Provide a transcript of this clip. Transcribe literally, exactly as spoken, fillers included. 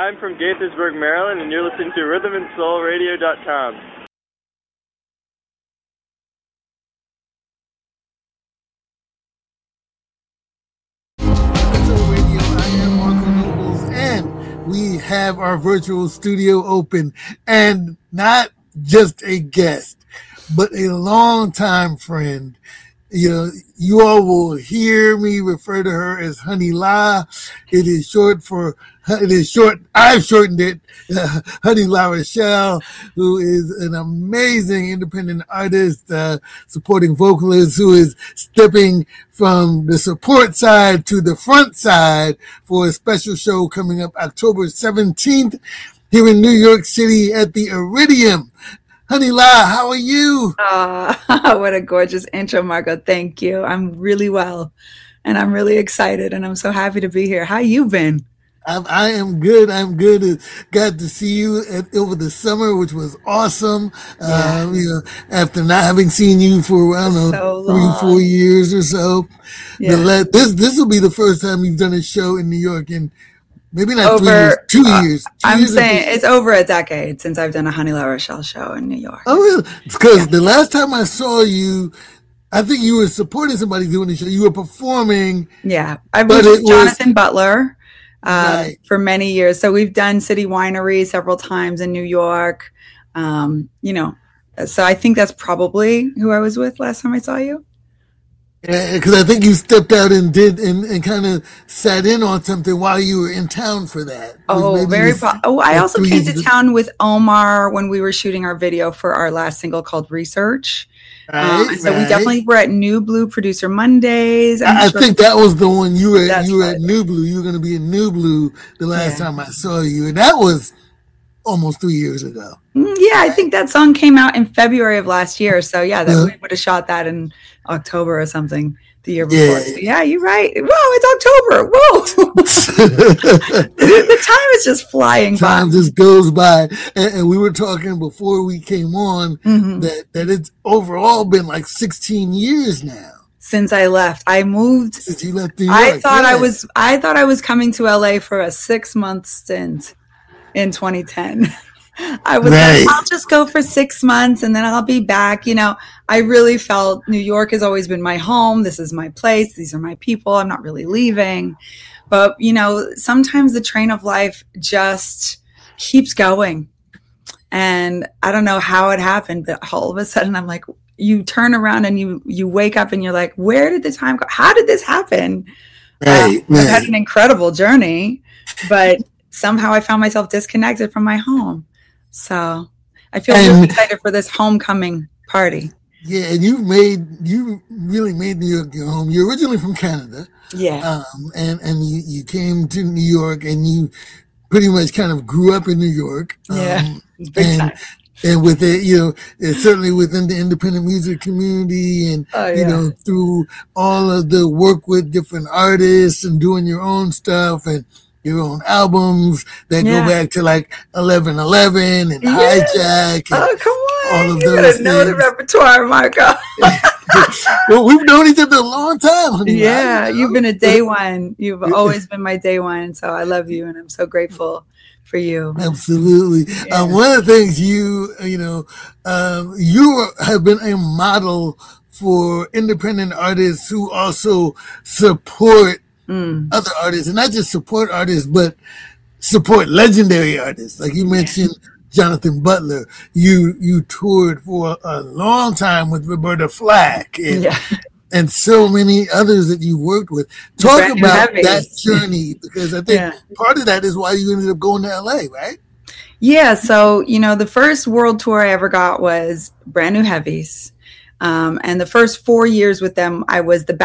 I'm from Gaithersburg, Maryland, and you're listening to rhythm and soul radio dot com. Radio, I am Marco Nobles, and we have our virtual studio open, and not just a guest, but a longtime friend. You know, you all will hear me refer to her as Honey La. It is short for, it is short, I've shortened it, uh, Honey La Rochelle, who is an amazing independent artist, uh, supporting vocalist who is stepping from the support side to the front side for a special show coming up October seventeenth here in New York City at the Iridium. Honey La, how are you? Oh, what a gorgeous intro, Marco. Thank you. I'm really well, and I'm really excited, and I'm so happy to be here. How you been? I'm, I am good. I'm good. Got to see you at, over the summer, which was awesome. Yeah. Uh, you know, after not having seen you for, I don't know, so three, four years or so. Yeah. The, this this will be the first time you've done a show in New York in maybe not over, three years, two uh, years. Two I'm years saying it's over a decade since I've done a Honey La Rochelle show in New York. Oh, really? Because yeah. the last time I saw you, I think you were supporting somebody doing the show. You were performing. Yeah. I've been with Jonathan was, Butler um, right. for many years. So we've done City Winery several times in New York. Um, you know, so I think that's probably who I was with last time I saw you. Because I think you stepped out and did and, and kind of sat in on something while you were in town for that. Oh, very. Po- oh, I also came to town with Omar when we were shooting our video for our last single called Research. Right, um, so right. we definitely were at New Blue Producer Mondays. I'm I sure think that was the one you were. You were right. at New Blue. You were going to be in New Blue the last yeah. time I saw you, and that was almost three years ago. Yeah, I think that song came out in February of last year. So yeah, that yeah. we would have shot that in October or something the year before. Yeah, so, yeah you're right. Whoa, it's October. Whoa. The time is just flying time by. Time just goes by. And, and we were talking before we came on mm-hmm. that, that it's overall been like sixteen years now. Since I left, I moved. Since you left New York, I thought yeah. I was. I thought I was coming to L A for a six month stint in twenty ten. I was right. like, I'll just go for six months and then I'll be back. You know, I really felt New York has always been my home. This is my place. These are my people. I'm not really leaving. But, you know, sometimes the train of life just keeps going. And I don't know how it happened, but all of a sudden I'm like, you turn around and you, you wake up and you're like, where did the time go? How did this happen? Right, uh, right. I've had an incredible journey, but somehow I found myself disconnected from my home. So I feel and, really excited for this homecoming party. Yeah, and you made you really made New York your home. You're originally from Canada. Yeah. Um, and, and you, you came to New York and you pretty much kind of grew up in New York. Yeah. Um, big and, time. And with it, you know, it's certainly within the independent music community and, oh, yeah. you know, through all of the work with different artists and doing your own stuff and your own albums that yeah. go back to like eleven eleven and yeah. Hijack. And oh, come on. All of you those gotta things. know the repertoire, Marco. Well, we've known each other a long time. Honey. Yeah, you've been a day one. You've always been my day one. So I love you and I'm so grateful for you. Absolutely. Yeah. Uh, one of the things you, you know, um, you have been a model for independent artists who also support Mm. other artists, and not just support artists, but support legendary artists. Like you mentioned, yeah. Jonathan Butler. You you toured for a long time with Roberta Flack, and, yeah. and so many others that you worked with. Talk Brand about Heavy. that journey, because I think yeah. part of that is why you ended up going to L A, right? Yeah. So you know, the first world tour I ever got was Brand New Heavies, um, and the first four years with them, I was the